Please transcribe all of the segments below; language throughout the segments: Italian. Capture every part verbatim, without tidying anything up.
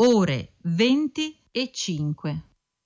ore venti e cinque.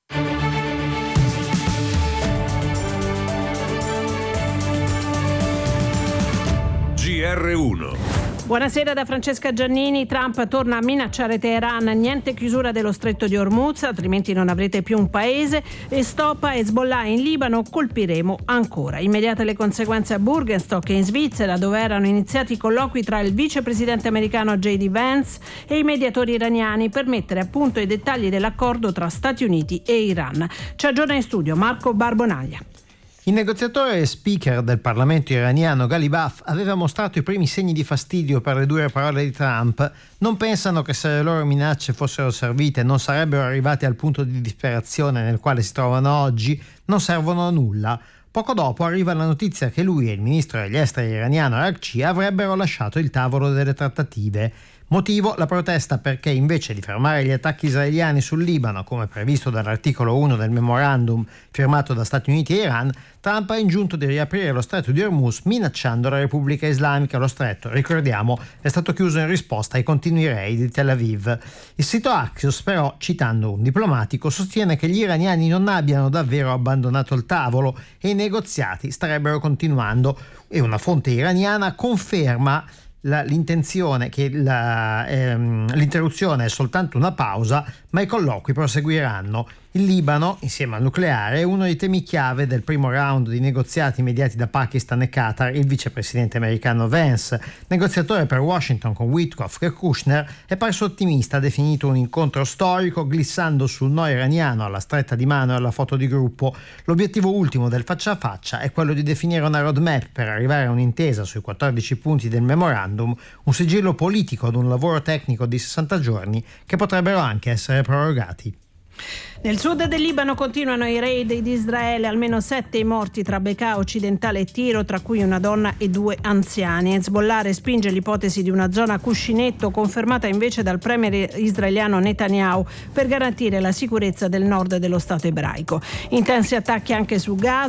G R uno. Buonasera da Francesca Giannini. Trump torna a minacciare Teheran, niente chiusura dello stretto di Hormuz, altrimenti non avrete più un paese, e stop a Hezbollah in Libano, colpiremo ancora. Immediate le conseguenze a Burgenstock in Svizzera, dove erano iniziati i colloqui tra il vicepresidente americano J D Vance e i mediatori iraniani per mettere a punto i dettagli dell'accordo tra Stati Uniti e Iran. Ci aggiorna in studio Marco Barbonaglia. Il negoziatore e speaker del Parlamento iraniano Ghalibaf aveva mostrato i primi segni di fastidio per le dure parole di Trump. Non pensano che se le loro minacce fossero servite non sarebbero arrivati al punto di disperazione nel quale si trovano oggi, non servono a nulla. Poco dopo arriva la notizia che lui e il ministro degli esteri iraniano Araghchi avrebbero lasciato il tavolo delle trattative. Motivo la protesta, perché invece di fermare gli attacchi israeliani sul Libano, come previsto dall'articolo uno del memorandum firmato da Stati Uniti e Iran, Trump ha ingiunto di riaprire lo stretto di Hormuz minacciando la Repubblica Islamica. Lo stretto, ricordiamo, è stato chiuso in risposta ai continui raid di Tel Aviv. Il sito Axios, però, citando un diplomatico, sostiene che gli iraniani non abbiano davvero abbandonato il tavolo e i negoziati starebbero continuando, e una fonte iraniana conferma La, l'intenzione che la, ehm, l'interruzione è soltanto una pausa, ma i colloqui proseguiranno. Il Libano, insieme al nucleare, è uno dei temi chiave del primo round di negoziati mediati da Pakistan e Qatar. Il vicepresidente americano Vance, negoziatore per Washington con Witkoff e Kushner, è parso ottimista, ha definito un incontro storico, glissando sul no iraniano alla stretta di mano e alla foto di gruppo. L'obiettivo ultimo del faccia a faccia è quello di definire una roadmap per arrivare a un'intesa sui quattordici punti del memorandum, un sigillo politico ad un lavoro tecnico di sessanta giorni che potrebbero anche essere prorogati. Nel sud del Libano continuano i raid di Israele, almeno sette i morti tra Bekaa occidentale e Tiro, tra cui una donna e due anziani. Hezbollah respinge l'ipotesi di una zona cuscinetto, confermata invece dal premier israeliano Netanyahu, per garantire la sicurezza del nord dello Stato ebraico. Intensi attacchi anche su Gaza.